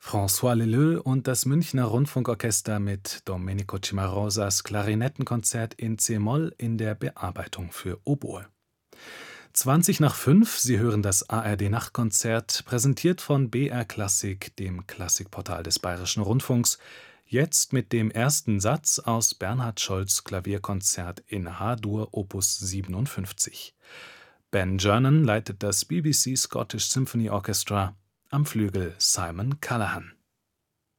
François Leleux und das Münchner Rundfunkorchester mit Domenico Cimarosas Klarinettenkonzert in c-Moll in der Bearbeitung für Oboe. 20 nach 5, Sie hören das ARD-Nachtkonzert, präsentiert von BR Klassik, dem Klassikportal des Bayerischen Rundfunks, jetzt mit dem ersten Satz aus Bernhard Scholz' Klavierkonzert in H-Dur Opus 57. Ben Gernon leitet das BBC Scottish Symphony Orchestra, am Flügel Simon Callaghan.